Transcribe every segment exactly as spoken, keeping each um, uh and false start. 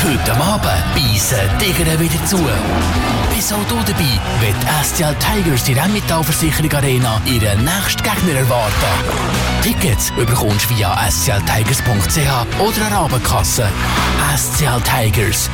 Heute Abend beißen Tigern wieder zu. Bist auch du dabei, wenn die S C L Tigers die Rheinmetallversicherung Arena ihren nächsten Gegner erwarten. Tickets bekommst du via s c l tigers punkt c h oder eine Abendkasse. S C L Tigers.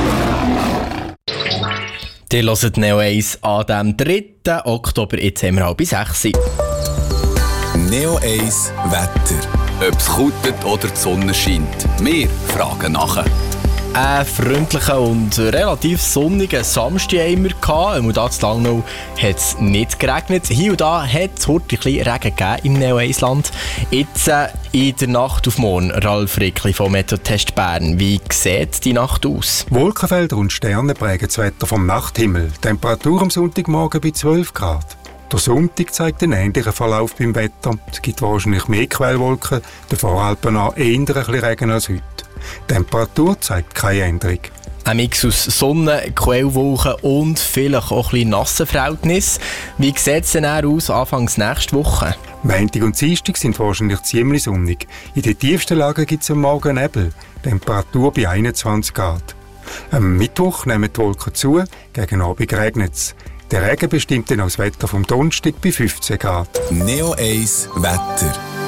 Ihr hört Neo eins an dem dritten Oktober, jetzt haben wir halb sechs. Neo eins Wetter. Ob es kutet oder die Sonne scheint. Wir fragen nachher. Einen freundlichen und relativ sonnigen Samstag haben wir gehabt. Und da zu Langnau hat es nicht geregnet. Hier und da hat es heute ein bisschen Regen gegeben im Neo eins Land. Jetzt äh, in der Nacht auf morgen, Ralf Rickli vom Meteotest Bern. Wie sieht die Nacht aus? Wolkenfelder und Sterne prägen das Wetter vom Nachthimmel. Temperatur am Sonntagmorgen bei zwölf Grad. Der Sonntag zeigt einen ähnlichen Verlauf beim Wetter. Es gibt wahrscheinlich mehr Quellwolken, der Voralpen an eher ein bisschen Regen als heute. Die Temperatur zeigt keine Änderung. Ein Mix aus Sonne, Quellwolken und vielleicht auch ein bisschen nassen Verhältnissen. Wie sieht es denn aus Anfangs nächste Woche? Montag und Dienstag sind wahrscheinlich ziemlich sonnig. In den tiefsten Lagen gibt es am Morgen Nebel. Temperatur bei einundzwanzig Grad. Am Mittwoch nehmen die Wolken zu, gegen Abend regnet es. Der Regen bestimmt dann auch das Wetter vom Donnerstag bei fünfzehn Grad. Neo eins Wetter.